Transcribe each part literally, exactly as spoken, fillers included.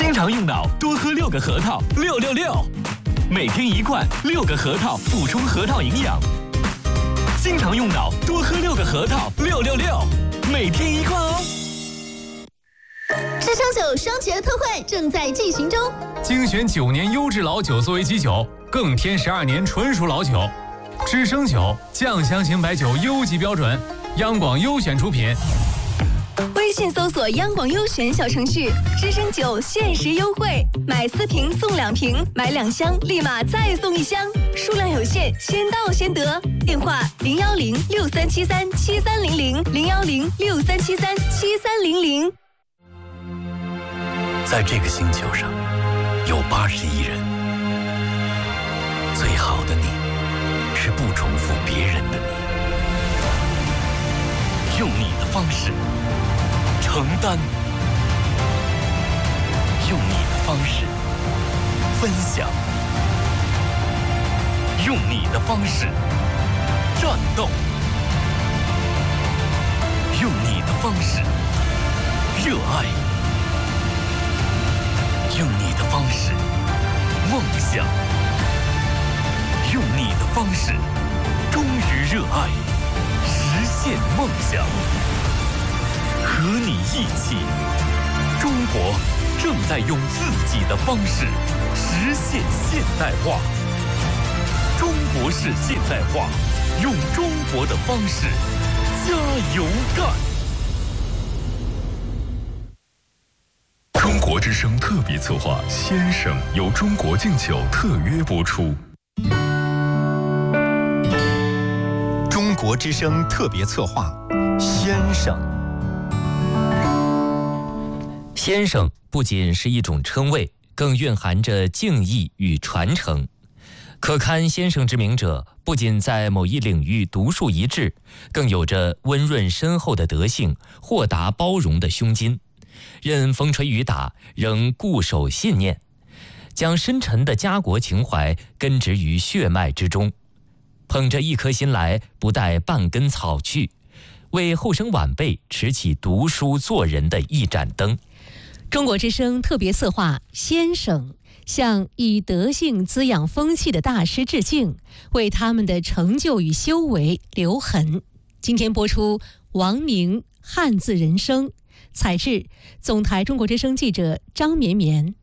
经常用脑，多喝六个核桃，六六六。每天一罐，六个核桃，补充核桃营养。经常用脑，多喝六个核桃，六六六。每天一罐哦。 知生酒双节特惠正在进行中， 精选九年优质老酒作为基酒，更添十二年纯熟老酒。知生酒酱香型白酒优级标准，央广优选出品。 微信搜索央广优选小程序，知生酒限时优惠，买四瓶送两瓶，买两箱立马再送一箱，数量有限，先到先得。电话零幺零六三七三七三零零零幺零六三七三七三零零。 在这个星球上，有八十亿人，最好的你是不重复别人的你，用你的方式承担，用你的方式分享，用你的方式战斗，用你的方式热爱，用你的方式梦想，用你的方式忠于热爱，实现梦想。和你一起，中国正在用自己的方式实现现代化。中国式现代化，用中国的方式加油干！ 中国之声特别策划《先生》由中国敬酒特约播出。 中国之声特别策划《先生》。 先生不仅是一种称谓，更蕴含着敬意与传承。可堪先生之名者，不仅在某一领域独树一帜，更有着温润深厚的德性，豁达包容的胸襟。任风吹雨打，仍固守信念，将深沉的家国情怀根植于血脉之中。捧着一颗心来，不带半根草去，为后生晚辈持起读书做人的一盏灯。 中国之声特别策划《先生》，向以德性滋养风气的大师致敬，为他们的成就与修为留痕。今天播出王宁汉字人生，采制总台中国之声记者张绵绵。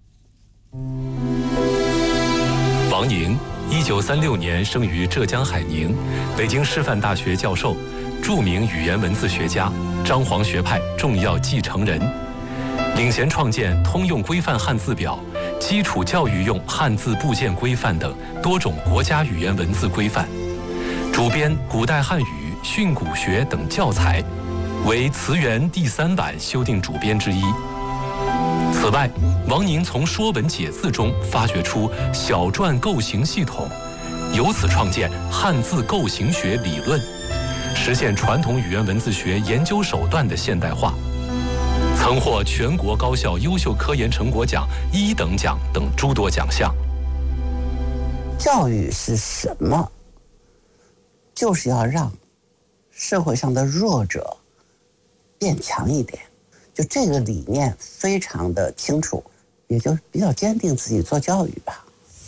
王宁，一九三六年生于浙江海宁，北京师范大学教授，著名语言文字学家，张黄学派重要继承人。领衔创建通用规范汉字表、基础教育用汉字部件规范等多种国家语言文字规范，主编古代汉语、训诂学等教材，为词源第三版修订主编之一。此外，王宁从《说文解字》中发掘出小篆构形系统，由此创建汉字构形学理论，实现传统语言文字学研究手段的现代化。曾获全国高校优秀科研成果奖一等奖等诸多奖项。 教育是什么？就是要让社会上的弱者变强一点，就这个理念非常的清楚，也就比较坚定自己做教育吧。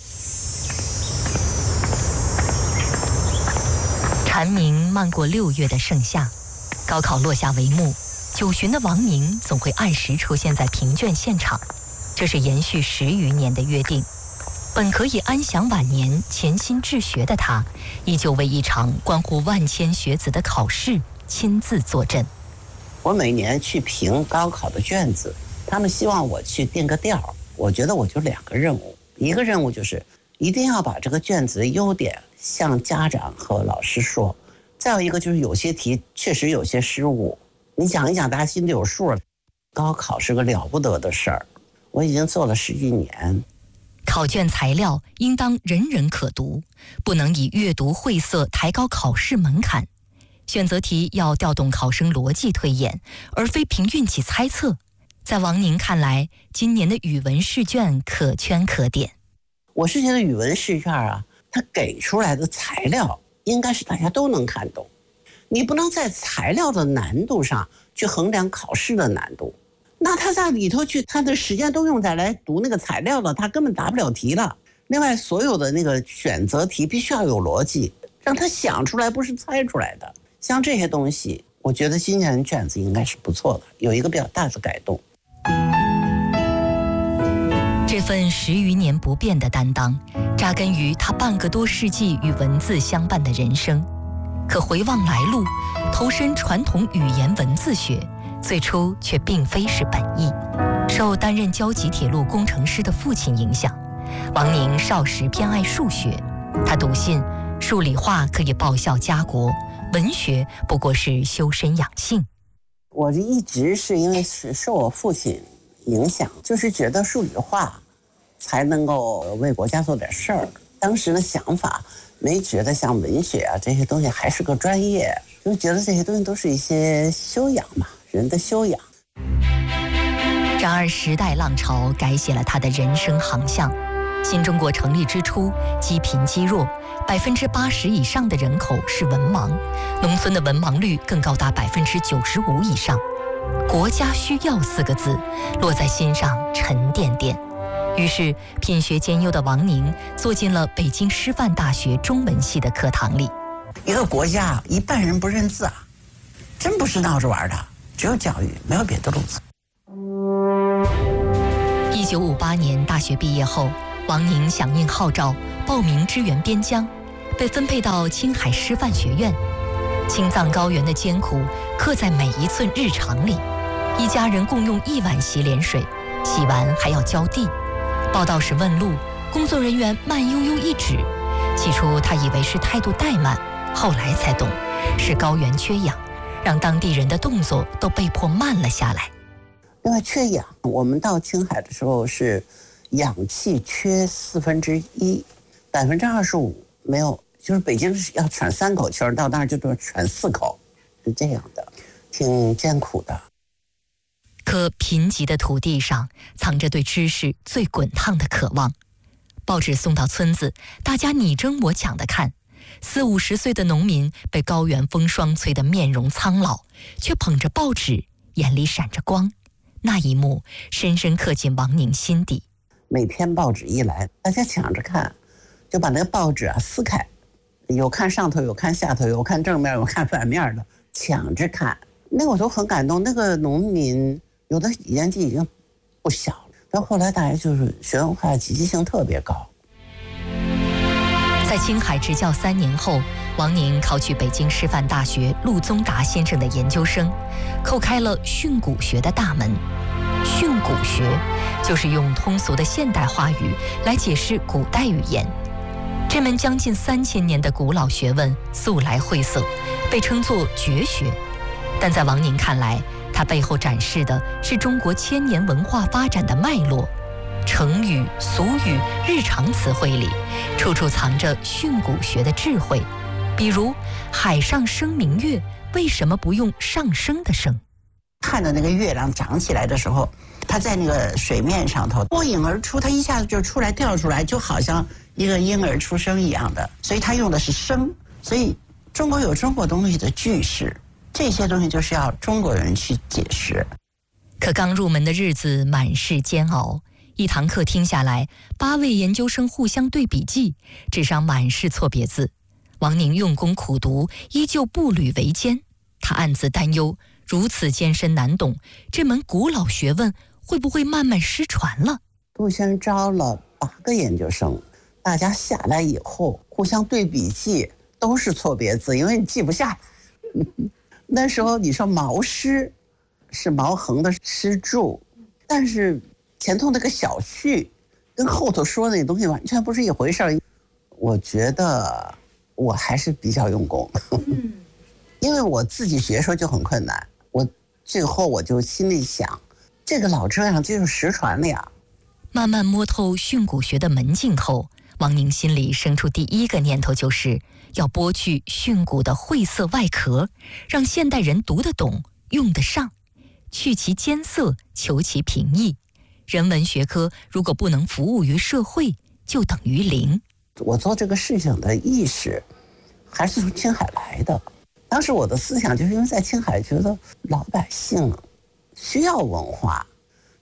蝉鸣漫过六月的盛夏，高考落下帷幕。九旬的王宁总会按时出现在评卷现场，这是延续十余年的约定。本可以安享晚年、潜心治学的他，依旧为一场关乎万千学子的考试亲自坐镇。 我每年去评高考的卷子，他们希望我去定个调，我觉得我就两个任务，一个任务就是一定要把这个卷子的优点向家长和老师说，再有一个就是有些题确实有些失误，你讲一讲，大家心里有数。高考是个了不得的事儿，我已经做了十几年。 考卷材料应当人人可读，不能以阅读晦涩抬高考试门槛。选择题要调动考生逻辑推演，而非凭运气猜测。在王宁看来，今年的语文试卷可圈可点。 我是觉得语文试卷啊，它给出来的材料应该是大家都能看懂。你不能在材料的难度上去衡量考试的难度， 那他在里头去，他的时间都用在来读那个材料了，他根本答不了题了。另外，所有的那个选择题必须要有逻辑，让他想出来，不是猜出来的。像这些东西，我觉得今年卷子应该是不错的，有一个比较大的改动。 这份十余年不变的担当，扎根于他半个多世纪与文字相伴的人生。可回望来路，投身传统语言文字学，最初却并非是本意。受担任交集铁路工程师的父亲影响，王宁少时偏爱数学。他笃信数理化可以报效家国，文学不过是修身养性。 我一直是因为是受我父亲影响，就是觉得数理化才能够为国家做点事儿。当时的想法没觉得像文学啊这些东西还是个专业，就觉得这些东西都是一些修养嘛，人的修养。 然而时代浪潮改写了他的人生航向。新中国成立之初，积贫积弱，百分之八十以上的人口是文盲，农村的文盲率更高达百分之九十五以上。国家需要四个字落在心上沉甸甸。于是品学兼优的王宁坐进了北京师范大学中文系的课堂里。 一个国家一半人不认字啊，真不是闹着玩的，只有教育，没有别的路子。 一九五八年大学毕业后，王宁响应号召报名支援边疆，被分配到青海师范学院。青藏高原的艰苦刻在每一寸日常里，一家人共用一碗洗脸水，洗完还要浇地。报到时问路，工作人员慢悠悠一指，起初他以为是态度怠慢，后来才懂是高原缺氧，让当地人的动作都被迫慢了下来。 另外缺氧，我们到青海的时候是氧气缺四分之一，百分之二十五没有，就是北京是要喘三口气儿，到那儿就都喘四口，是这样的，挺艰苦的。 可贫瘠的土地上藏着对知识最滚烫的渴望。报纸送到村子，大家你争我抢的看，四五十岁的农民被高原风霜吹得面容苍老，却捧着报纸，眼里闪着光。那一幕深深刻进王宁心底。 每天报纸一来，大家抢着看，就把那个报纸啊撕开，有看上头，有看下头，有看正面，有看反面的，抢着看。那个我都很感动。那个农民有的年纪已经不小了，但后来大家就是学文化积极性特别高。 在青海执教三年后，王宁考取北京师范大学陆宗达先生的研究生，叩开了训诂学的大门。训诂学就是用通俗的现代话语来解释古代语言。这门将近三千年的古老学问素来晦涩，被称作绝学。但在王宁看来，它背后展示的是中国千年文化发展的脉络。成语、俗语、日常词汇里，处处藏着训诂学的智慧。比如“海上生明月”，为什么不用上升的升？ 看着那个月亮长起来的时候，它在那个水面上头脱颖而出，它一下子就出来跳出来，就好像一个婴儿出生一样的。所以它用的是升。所以中国有中国东西的句式，这些东西就是要中国人去解释。 可刚入门的日子满是煎熬，一堂课听下来，八位研究生互相对笔记，纸上满是错别字。王宁用功苦读，依旧步履维艰。他暗自担忧，如此艰深难懂，这门古老学问会不会慢慢失传了？ 杜先生招了八个研究生，大家下来以后互相对笔记，都是错别字，因为你记不下来。那时候你说毛诗是毛横的诗注，但是前头那个小序跟后头说那东西完全不是一回事儿。我觉得我还是比较用功，因为我自己学说就很困难。我最后我就心里想，这个老这样就是实传了呀。 慢慢摸透训诂学的门径后，王宁心里生出第一个念头，就是要剥去训诂的晦涩外壳，让现代人读得懂、用得上，去其艰涩，求其平易。人文学科如果不能服务于社会，就等于零。 我做这个事情的意识还是从青海来的。当时我的思想就是因为在青海觉得老百姓需要文化，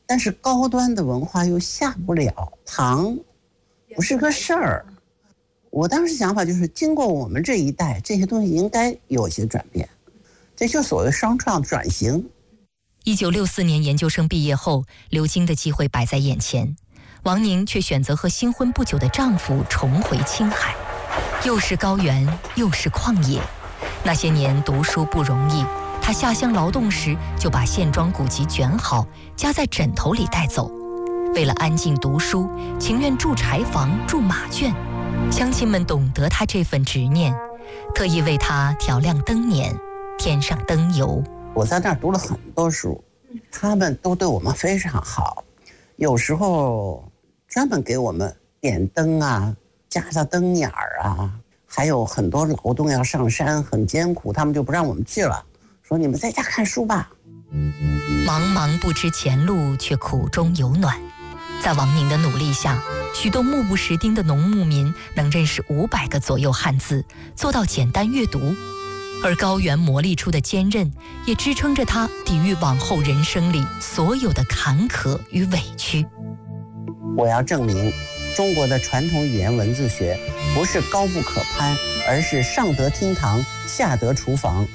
但是高端的文化又下不了堂，不是个事儿。我当时想法就是，经过我们这一代，这些东西应该有些转变，这就所谓双创转型。 一九六四年研究生毕业后，留京的机会摆在眼前，王宁却选择和新婚不久的丈夫重回青海，又是高原，又是旷野。那些年读书不容易，她下乡劳动时就把线装古籍卷好，夹在枕头里带走。为了安静读书，情愿住柴房，住马圈。乡亲们懂得她这份执念，特意为她调亮灯辇，添上灯油。 我在那儿读了很多书，他们都对我们非常好，有时候专门给我们点灯啊，加上灯眼儿啊，还有很多劳动要上山，很艰苦，他们就不让我们去了，说你们在家看书吧。 茫茫不知前路，却苦中有暖。在王宁的努力下，许多目不识丁的农牧民能认识五百个左右汉字，做到简单阅读。而高原磨砺出的坚韧，也支撑着他抵御往后人生里所有的坎坷与委屈。 我要证明，中国的传统语言文字学不是高不可攀，而是上得厅堂，下得厨房。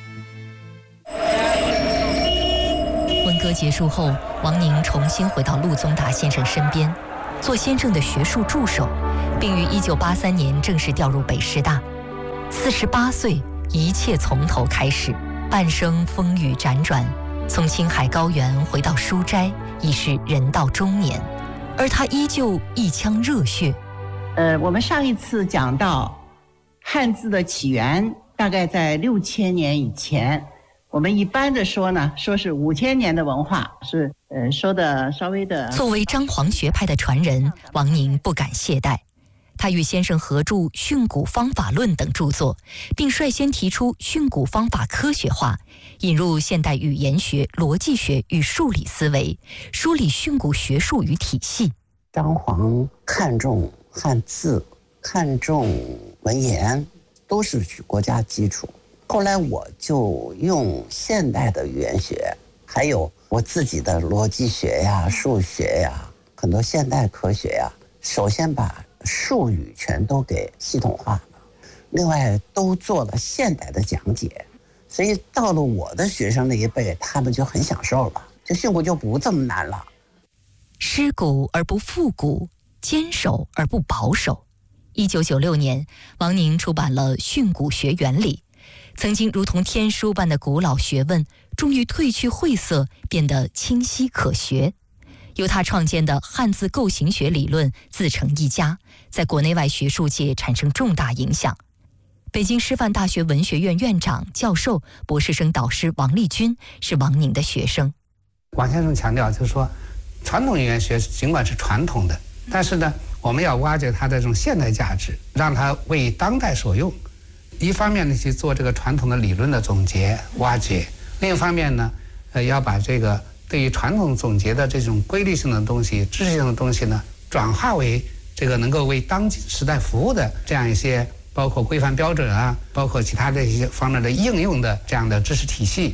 文革结束后，王宁重新回到陆宗达先生身边，做先生的学术助手，并于一九八三年正式调入北师大。四十八岁，一切从头开始，半生风雨辗转，从青海高原回到书斋，已是人到中年，而他依旧一腔热血。 呃，我们上一次讲到汉字的起源，大概在六千年以前。我们一般的说呢，说是五千年的文化，是呃说的稍微的。 作为张黄学派的传人，王宁不敢懈怠。他与先生合著《训诂方法论》等著作，并率先提出训诂方法科学化，引入现代语言学、逻辑学与数理思维，梳理训诂学术与体系。 张黄看重汉字，看重文言，都是国家基础。后来我就用现代的语言学，还有我自己的逻辑学呀、数学呀，很多现代科学呀，首先把术语全都给系统化了，另外都做了现代的讲解，所以到了我的学生那一辈，他们就很享受了，就训诂就不这么难了。 失古而不复古，坚守而不保守。一九九六年，王宁出版了《训诂学原理》，曾经如同天书般的古老学问，终于褪去晦涩，变得清晰可学。由他创建的汉字构形学理论自成一家，在国内外学术界产生重大影响。北京师范大学文学院院长、教授、博士生导师王立军是王宁的学生。 王先生强调，就是说，传统语言学尽管是传统的，但是呢，我们要挖掘它的这种现代价值，让它为当代所用。一方面呢，去做这个传统的理论的总结、挖掘；另一方面呢，呃，要把这个对于传统总结的这种规律性的东西、知识性的东西呢，转化为这个能够为当今时代服务的这样一些，包括规范标准啊，包括其他的一些方面的应用的这样的知识体系。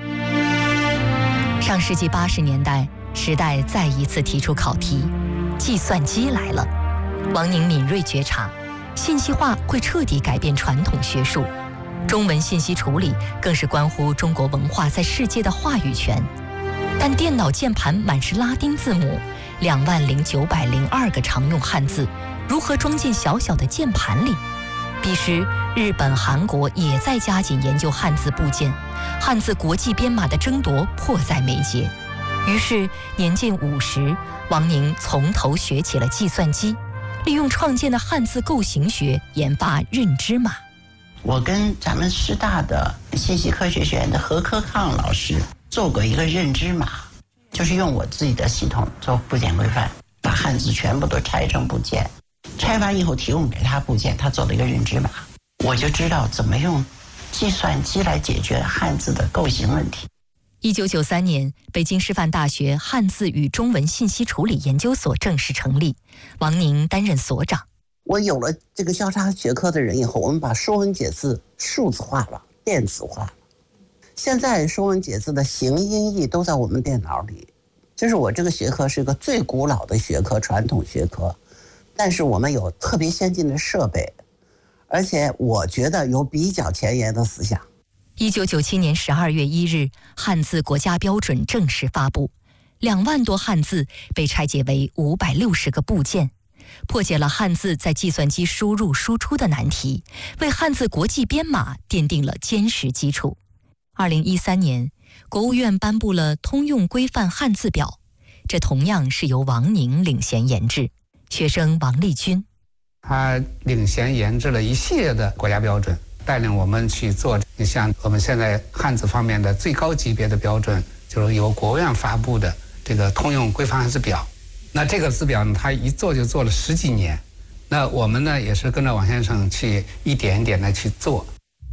上世纪八十年代，时代再一次提出考题，计算机来了。王宁敏锐觉察，信息化会彻底改变传统学术，中文信息处理更是关乎中国文化在世界的话语权。但电脑键盘满是拉丁字母，两万零九百零二个常用汉字，如何装进小小的键盘里？彼时，日本、韩国也在加紧研究汉字部件，汉字国际编码的争夺迫在眉睫。于是，年近五十，王宁从头学起了计算机，利用创建的汉字构形学研发认知码。 我跟咱们师大的信息科学学院的何科康老师做过一个认知码，就是用我自己的系统做部件规范，把汉字全部都拆成部件，拆完以后提供给他部件，他做了一个认知码，我就知道怎么用计算机来解决汉字的构形问题。 一九九三年，北京师范大学汉字与中文信息处理研究所正式成立，王宁担任所长。 我有了这个交叉学科的人以后，我们把说文解字数字化了，电子化了。现在说文解字的形音义都在我们电脑里， 就是我这个学科是一个最古老的学科，传统学科，但是我们有特别先进的设备，而且我觉得有比较前沿的思想。 一九九七年十二月一日，汉字国家标准正式发布，两万多汉字被拆解为五百六十个部件，破解了汉字在计算机输入输出的难题，为汉字国际编码奠定了坚实基础。二零一三年，国务院颁布了通用规范汉字表，这同样是由王宁领衔研制，学生王立军， 他领衔研制了一系列的国家标准，带领我们去做。你像我们现在汉字方面的最高级别的标准，就是由国务院发布的这个通用规范汉字表。那这个字表呢，他一做就做了十几年。那我们呢，也是跟着王先生去一点一点的去做。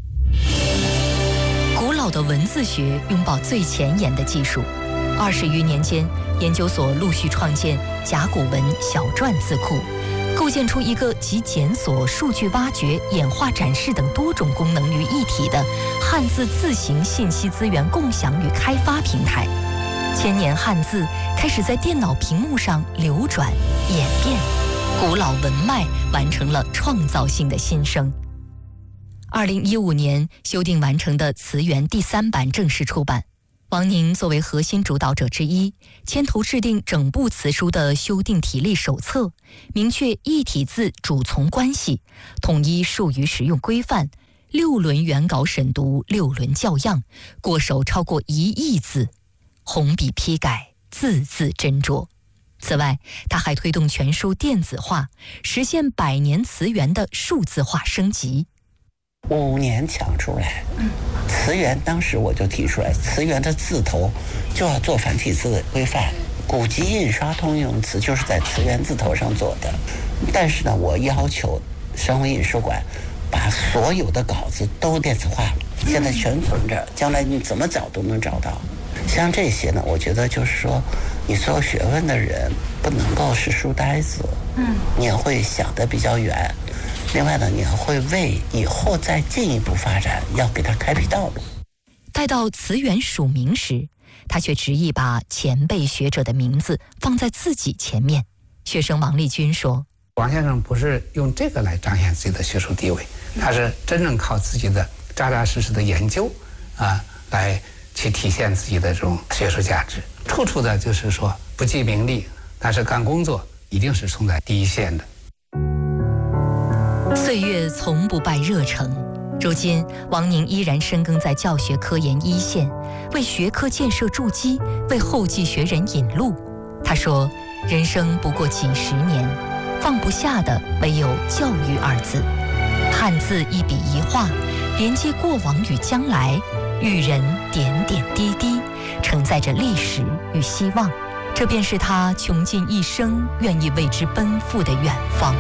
古老的文字学拥抱最前沿的技术，二十余年间，研究所陆续创建甲骨文小篆字库，构建出一个集检索、数据挖掘、演化展示等多种功能于一体的汉字字形信息资源共享与开发平台。千年汉字开始在电脑屏幕上流转演变，古老文脉完成了创造性的新生。二零一五年修订完成的词源第三版正式出版，王宁作为核心主导者之一，牵头制定整部词书的修订体例手册，明确异体字主从关系，统一术语使用规范，六轮原稿审读，六轮校样，过手超过一亿字，红笔批改，字字斟酌。此外，他还推动全书电子化，实现百年词源的数字化升级。 五年抢出来，词源当时我就提出来，词源的字头就要做繁体字的规范。古籍印刷通用词就是在词源字头上做的，但是呢，我要求生活印书馆把所有的稿子都电子化，现在全存着，将来你怎么找都能找到。像这些呢，我觉得就是说，你做学问的人不能够是书呆子，嗯，你也会想得比较远。另外呢，你还会为以后再进一步发展，要给他开辟道路。 待到词源署名时，他却执意把前辈学者的名字放在自己前面。学生王立军说：“ 王先生不是用这个来彰显自己的学术地位，他是真正靠自己的扎扎实实的研究啊，来去体现自己的这种学术价值。处处的就是说不计名利，但是干工作一定是冲在第一线的。” 岁月从不败热诚，如今王宁依然深耕在教学科研一线，为学科建设筑基，为后继学人引路。他说：“人生不过几十年，放不下的唯有教育二字。汉字一笔一画，连接过往与将来，育人点点滴滴，承载着历史与希望。这便是他穷尽一生愿意为之奔赴的远方。”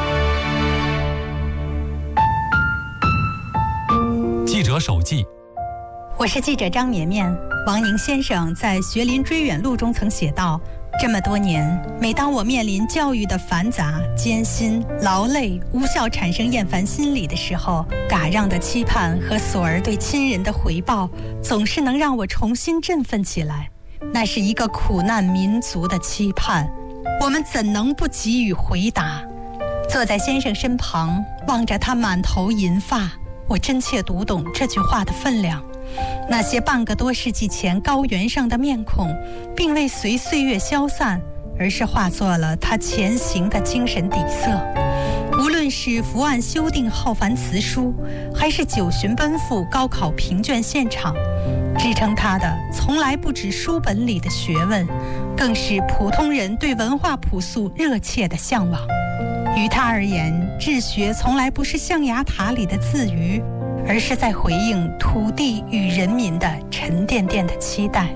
记者手记， 我是记者张绵绵。王宁先生在《学林追远录》中曾写道：“这么多年，每当我面临教育的繁杂、艰辛、劳累、无效产生厌烦心理的时候，嘎让的期盼和索儿对亲人的回报，总是能让我重新振奋起来。那是一个苦难民族的期盼，我们怎能不给予回答？”坐在先生身旁，望着他满头银发，我真切读懂这句话的分量。那些半个多世纪前高原上的面孔，并未随岁月消散，而是化作了他前行的精神底色。无论是伏案修订浩繁词书，还是九旬奔赴高考评卷现场，支撑他的从来不止书本里的学问，更是普通人对文化朴素热切的向往。于他而言，治学从来不是象牙塔里的自娱，而是在回应土地与人民的沉甸甸的期待。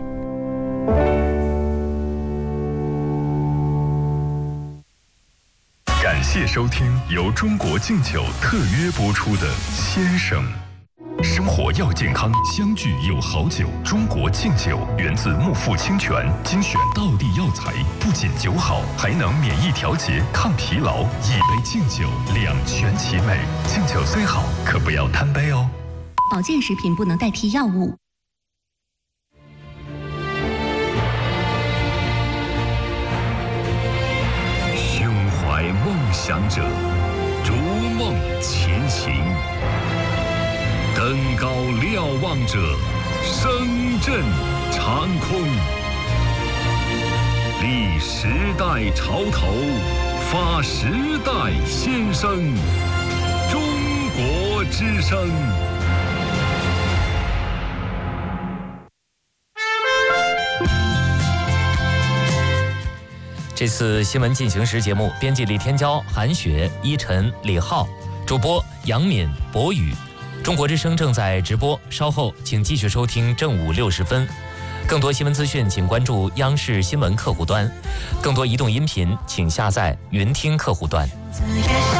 感谢收听由中国敬酒特约播出的《先生》。生活要健康，相聚有好酒。中国敬酒源自木富清泉精选道地药材，不仅酒好，还能免疫调节、抗疲劳。一杯敬酒，两全其美。敬酒虽好，可不要贪杯哦。 保健食品不能代替药物。 想者，逐梦前行；登高瞭望者，声震长空。立时代潮头，发时代先声。中国之声。 这次新闻进行时节目，编辑李天骄、韩雪、依晨、李浩，主播杨敏、博宇。中国之声正在直播，稍后请继续收听正午六十分。更多新闻资讯，请关注央视新闻客户端；更多移动音频，请下载云听客户端。